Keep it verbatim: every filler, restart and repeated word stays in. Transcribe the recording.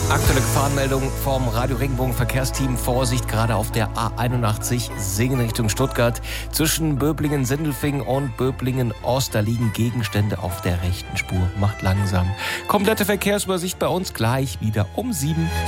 Aktuelle Gefahrenmeldung vom Radio Regenbogen Verkehrsteam. Vorsicht, gerade auf der A einundachtzig Singen Richtung Stuttgart. Zwischen Böblingen-Sindelfingen und Böblingen-Ost, da liegen Gegenstände auf der rechten Spur. Macht langsam. Komplette Verkehrsübersicht bei uns gleich wieder um sieben.